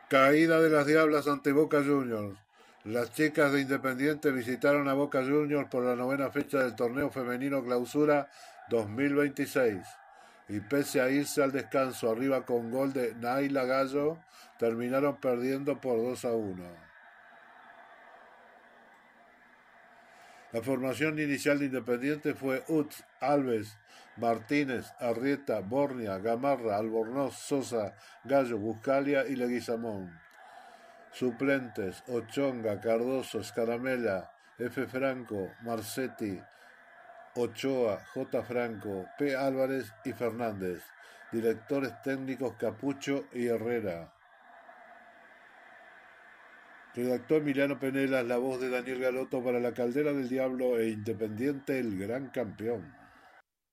Caída de las Diablas ante Boca Juniors. Las chicas de Independiente visitaron a Boca Juniors por la 9ª fecha del torneo femenino Clausura 2026 y pese a irse al descanso arriba con gol de Naila Gallo, terminaron perdiendo por 2-1. La formación inicial de Independiente fue Utz, Alves, Martínez, Arrieta, Bornia, Gamarra, Albornoz, Sosa, Gallo, Buscalia y Leguizamón. Suplentes: Ochonga, Cardoso, Scaramella, F. Franco, Marcetti, Ochoa, J. Franco, P. Álvarez y Fernández. Directores técnicos: Capucho y Herrera. Redactó Emiliano Penelas, la voz de Daniel Galotto para La Caldera del Diablo e Independiente, el gran campeón.